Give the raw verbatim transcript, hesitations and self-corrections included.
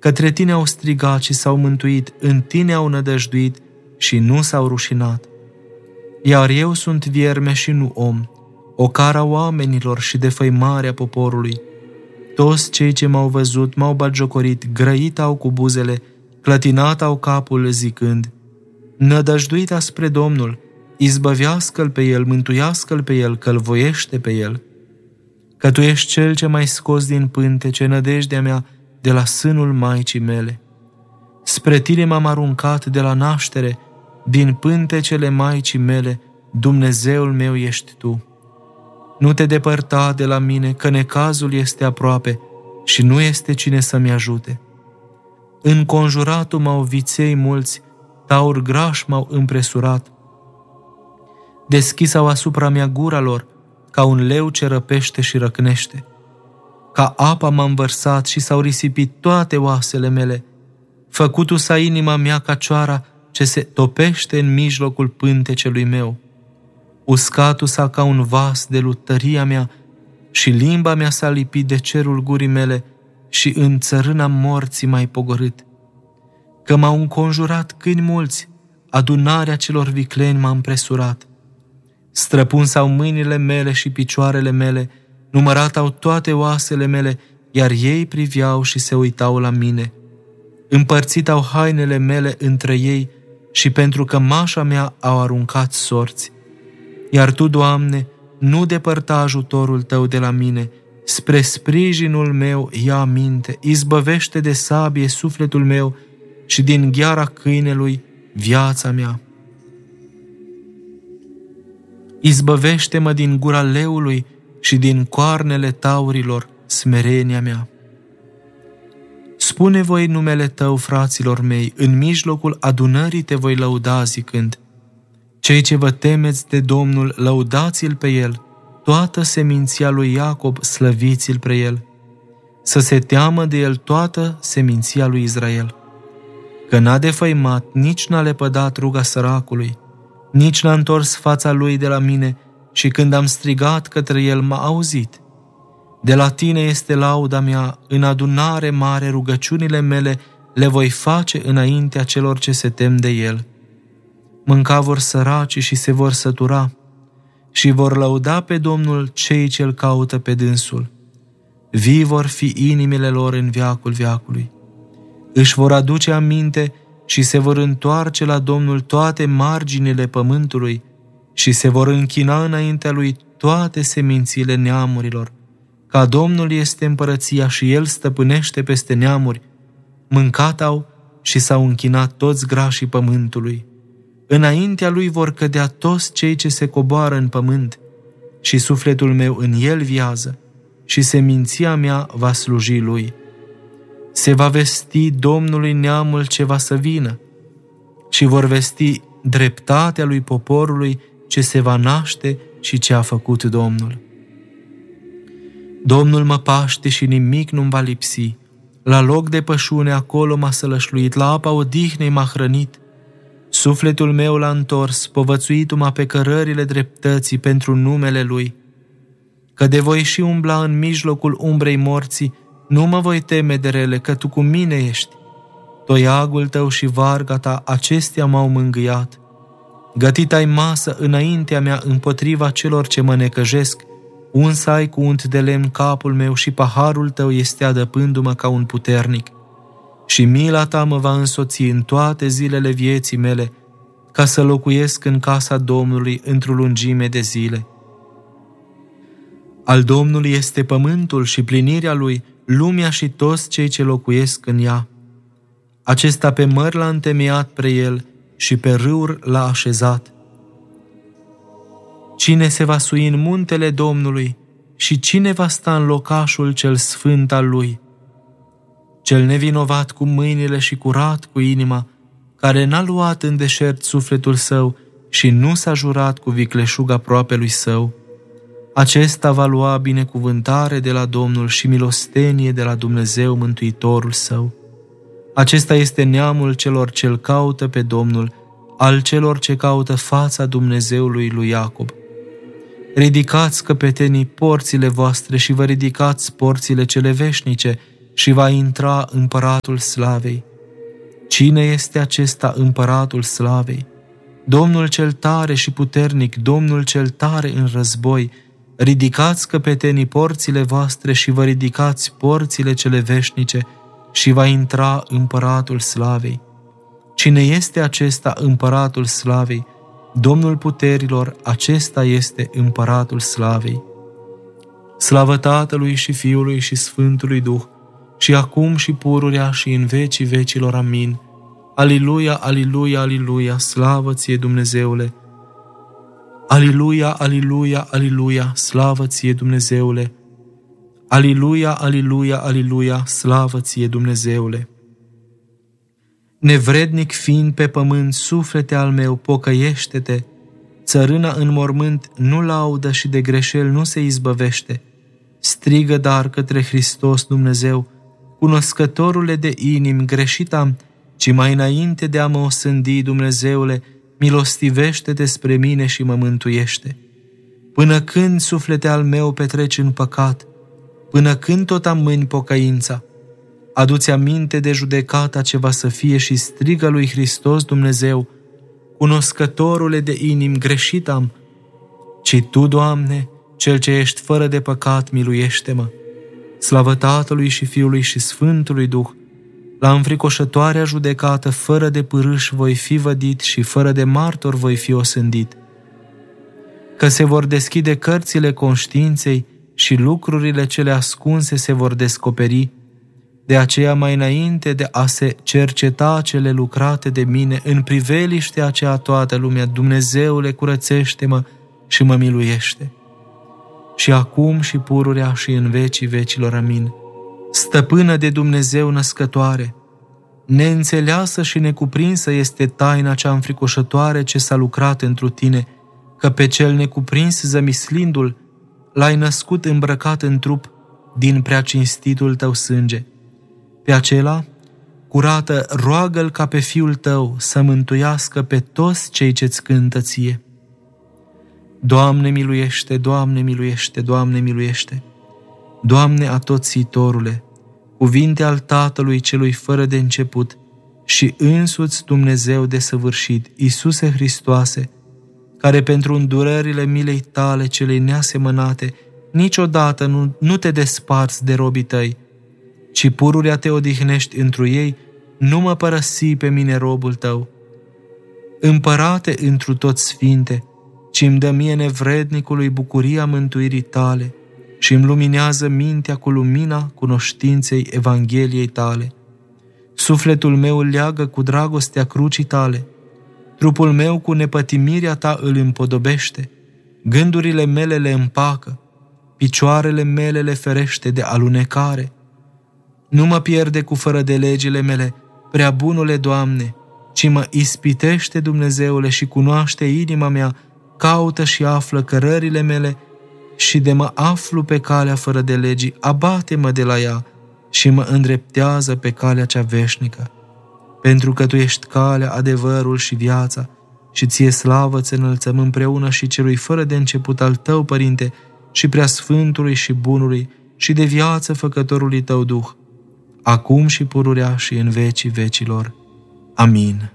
Către tine au strigat și s-au mântuit, în tine au nădăjduit și nu s-au rușinat. Iar eu sunt vierme și nu om, ocara oamenilor și defăimarea poporului. Toți cei ce m-au văzut m-au batjocorit, grăit au cu buzele, clătinat au capul zicând: nădăjduit spre Domnul, izbăvească-l pe el, mântuiască-l pe el, că-l voiește pe el. Că tu ești cel ce m-ai scos din pântece, nădejdea mea, de la sânul maicii mele. Spre tine m-am aruncat de la naștere, din pântecele maicii mele, Dumnezeul meu ești tu. Nu te depărta de la mine, că necazul este aproape și nu este cine să-mi ajute. Înconjuratul m-au viței mulți, tauri grași m-au împresurat. Deschis-au asupra mea gura lor, ca un leu ce răpește și răcnește. Ca apa m-am vărsat și s-au risipit toate oasele mele. Făcutu s-a inima mea ca cioara ce se topește în mijlocul pântecelui meu. Uscatul s-a ca un vas de lutăria mea și limba mea s-a lipit de cerul gurii mele și în țărâna morții m-ai pogorât. Că m-au înconjurat câini mulți, adunarea celor vicleni m-a împresurat. Străpun s-au mâinile mele și picioarele mele, numărat au toate oasele mele, iar ei priveau și se uitau la mine. Împărțit au hainele mele între ei și pentru cămașa mea au aruncat sorți. Iar Tu, Doamne, nu depărta ajutorul Tău de la mine, spre sprijinul meu ia aminte, izbăvește de sabie sufletul meu și din gheara câinelui viața mea. Izbăvește-mă din gura leului și din coarnele taurilor smerenia mea. Spune voi numele Tău, fraților mei, în mijlocul adunării Te voi lăuda zicând: cei ce vă temeți de Domnul, lăudați-L pe El, toată seminția lui Iacob, slăviți-L pe El. Să se teamă de El toată seminția lui Israel. Că n-a defăimat, nici n-a lepădat ruga săracului, nici n-a întors fața lui de la mine și când am strigat către El m-a auzit. De la Tine este lauda mea, în adunare mare rugăciunile mele le voi face înaintea celor ce se tem de El. Mânca vor săracii și se vor sătura și vor lăuda pe Domnul cei ce-L caută pe dânsul. Vii vor fi inimile lor în veacul veacului. Își vor aduce aminte și se vor întoarce la Domnul toate marginile pământului și se vor închina înaintea Lui toate semințiile neamurilor. Ca Domnul este împărăția și El stăpânește peste neamuri, mâncat au și s-au închinat toți grașii pământului. Înaintea Lui vor cădea toți cei ce se coboară în pământ și sufletul meu în El viază și seminția mea va sluji Lui. Se va vesti Domnului neamul ce va să vină și vor vesti dreptatea lui poporului ce se va naște și ce a făcut Domnul. Domnul mă paște și nimic nu-mi va lipsi. La loc de pășune acolo m-a sălășluit, la apa odihnei m-a hrănit. Sufletul meu l-a întors, povățuitu-mă pe cărările dreptății pentru numele Lui. Că de voi și umbla în mijlocul umbrei morții, nu mă voi teme de rele, că Tu cu mine ești. Toiagul Tău și varga Ta, acestea m-au mângâiat. Gătit ai masă înaintea mea împotriva celor ce mă necăjesc, uns ai cu unt de lemn capul meu și paharul Tău este adăpându-mă ca un puternic. Și mila Ta mă va însoți în toate zilele vieții mele, ca să locuiesc în casa Domnului într-o lungime de zile. Al Domnului este pământul și plinirea Lui, lumea și toți cei ce locuiesc în ea. Acesta pe mări l-a întemeiat pre El și pe râuri l-a așezat. Cine se va sui în muntele Domnului și cine va sta în locașul cel sfânt al Lui? Cel nevinovat cu mâinile și curat cu inima, care n-a luat în deșert sufletul său și nu s-a jurat cu vicleșug aproapelui său. Acesta va lua binecuvântare de la Domnul și milostenie de la Dumnezeu Mântuitorul său. Acesta este neamul celor ce-L caută pe Domnul, al celor ce caută fața Dumnezeului lui Iacob. Ridicați, căpetenii, porțile voastre și vă ridicați porțile cele veșnice și va intra împăratul slavei. Cine este acesta împăratul slavei? Domnul cel tare și puternic, Domnul cel tare în război. Ridicați căpetenii porțile voastre și vă ridicați porțile cele veșnice și va intra împăratul slavei. Cine este acesta împăratul slavei? Domnul puterilor, acesta este împăratul slavei. Slavă Tatălui și Fiului și Sfântului Duh, și acum și pururea și în vecii vecilor. Amin. Aliluia, aliluia, aliluia, slavă ție, Dumnezeule! Aliluia, aliluia, aliluia, slavă ție, Dumnezeule! Aliluia, aliluia, aliluia, slavă ție, Dumnezeule! Nevrednic fiind pe pământ, suflete al meu, pocăiește-te! Țărâna în mormânt nu laudă și de greșel nu se izbăvește. Strigă dar către Hristos Dumnezeu, cunoscătorule de inimi, greșit am, ci mai înainte de a mă osândi, Dumnezeule, milostivește-te spre mine și mă mântuiește. Până când, suflete al meu, petreci în păcat? Până când tot am mâini pocăința? Adu-ți aminte de judecata ce va să fie și strigă lui Hristos Dumnezeu, cunoscătorule de inimi, greșit am, ci Tu, Doamne, Cel ce ești fără de păcat, miluiește-mă. Slavă Tatălui și Fiului și Sfântului Duh, la înfricoșătoarea judecată, fără de pârâș voi fi vădit și fără de martor voi fi osândit. Că se vor deschide cărțile conștiinței și lucrurile cele ascunse se vor descoperi, de aceea mai înainte de a se cerceta cele lucrate de mine, în priveliștea aceea toată lumea, Dumnezeule, curățește-mă și mă miluiește. Și acum și pururea și în vecii vecilor. Amin. Stăpână de Dumnezeu născătoare, neînțeleasă și necuprinsă este taina cea înfricoșătoare ce s-a lucrat întru tine, că pe cel necuprins zămislindu-l, l-ai născut îmbrăcat în trup din prea cinstitul tău sânge. Pe acela, curată, roagă-l ca pe Fiul tău să mântuiască pe toți cei ce-ți cântă ție. Doamne miluiește, Doamne miluiește, Doamne miluiește! Doamne atotțitorule, cuvinte al Tatălui celui fără de început și însuți Dumnezeu desăvârșit, Iisuse Hristoase, care pentru îndurările milei tale celei neasemănate niciodată nu, nu te desparți de robii tăi, ci pururea te odihnești întru ei, nu mă părăsi pe mine robul tău. Împărate întru toți sfinte, ci-mi dă mie nevrednicului bucuria mântuirii tale și îmi luminează mintea cu lumina cunoștinței Evangheliei tale. Sufletul meu îl leagă cu dragostea crucii tale, trupul meu cu nepătimirea ta îl împodobește, gândurile mele le împacă, picioarele mele le ferește de alunecare. Nu mă pierde cu fără de legile mele, prea bunule Doamne, ci mă ispitește, Dumnezeule, și cunoaște inima mea, caută și află cărările mele și de mă aflu pe calea fără de legii, abate-mă de la ea și mă îndreptează pe calea cea veșnică. Pentru că Tu ești calea, adevărul și viața și Ție slavă ți înălțăm împreună și celui fără de început al Tău, Părinte, și Preasfântului și Bunului și de viață Făcătorului Tău Duh, acum și pururea și în vecii vecilor. Amin.